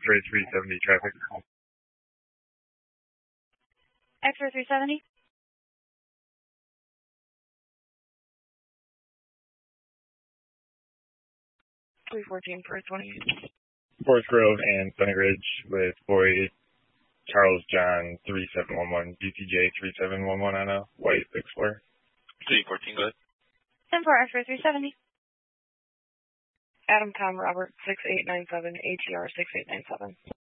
X-ray 370 traffic. X-ray 370. 314 for 28. Forest Grove and Sunny Ridge with boy Charles John 3711, DTJ 3711 on a white Explorer. 314, go ahead. 10-4 X-ray 370. Adam Tom Robert 6897, ATR 6897.